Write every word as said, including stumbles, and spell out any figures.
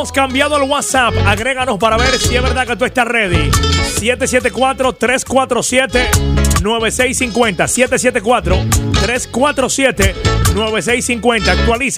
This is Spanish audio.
hemos cambiado el WhatsApp. Agréganos para ver si es verdad que tú estás ready. siete siete cuatro, tres cuatro siete, nueve seis cinco cero. siete siete cuatro, tres cuatro siete, nueve seis cinco cero. Actualiza.